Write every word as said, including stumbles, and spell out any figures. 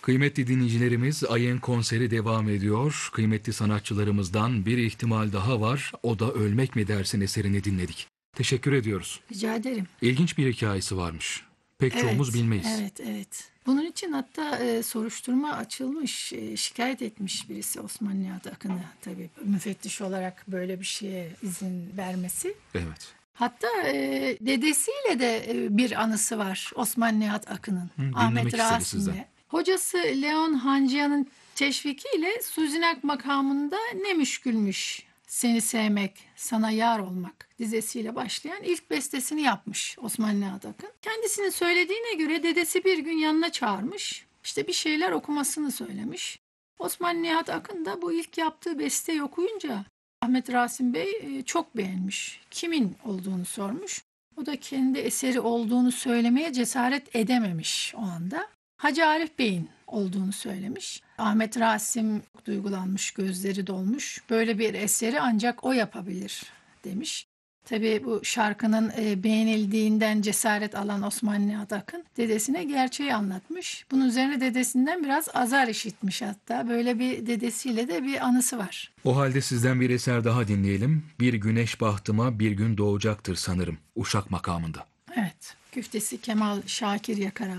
Kıymetli dinleyicilerimiz, Ayın konseri devam ediyor. Kıymetli sanatçılarımızdan bir ihtimal daha var. O da Ölmek mi Dersin eserini dinledik. Teşekkür ediyoruz. Rica ederim. İlginç bir hikayesi varmış. Pek çoğumuz Evet, bilmeyiz. evet, evet. Bunun için hatta e, soruşturma açılmış, e, şikayet etmiş birisi Osman Nihat Akın'ı, tabii müfettiş olarak böyle bir şeye izin vermesi. Evet. Hatta e, dedesiyle de e, bir anısı var Osman Nihat Akın'ın, Hı, dinlemek Ahmet istedi Rasim'le. sizden. Hocası Leon Hancıyan'ın teşvikiyle Suzinak makamında ne müşkülmüş seni sevmek, sana yar olmak dizesiyle başlayan ilk bestesini yapmış Osman Nihat Akın. Kendisinin söylediğine göre dedesi bir gün yanına çağırmış, işte bir şeyler okumasını söylemiş. Osman Nihat Akın da bu ilk yaptığı besteyi okuyunca Ahmet Rasim Bey e, çok beğenmiş. Kimin olduğunu sormuş. O da kendi eseri olduğunu söylemeye cesaret edememiş o anda. Hacı Arif Bey'in olduğunu söylemiş. Ahmet Rasim duygulanmış, gözleri dolmuş. Böyle bir eseri ancak o yapabilir demiş. Tabii bu şarkının e, beğenildiğinden cesaret alan Osman Nihat Akın dedesine gerçeği anlatmış. Bunun üzerine dedesinden biraz azar işitmiş hatta. Böyle bir dedesiyle de bir anısı var. O halde sizden bir eser daha dinleyelim. Bir güneş bahtıma bir gün doğacaktır sanırım. Uşak makamında. Evet, güftesi Kemal Şakir Yakar